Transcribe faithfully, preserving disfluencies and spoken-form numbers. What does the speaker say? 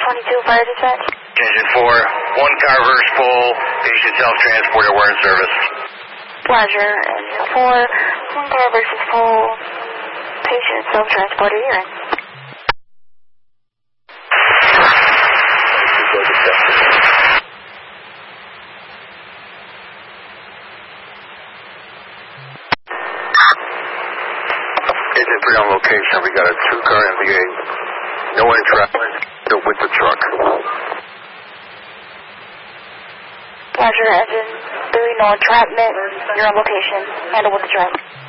twenty-two, fire dispatch. Engine four, one car verse full, patient self-transporter, we're in service. Roger, engine four, one car versus full, patient self-transporter, you're in. Engine three on location, we got a two-car M V A, no entrapment, still with the truck. Roger, engine three, no entrapment, you're on location, handle with the truck.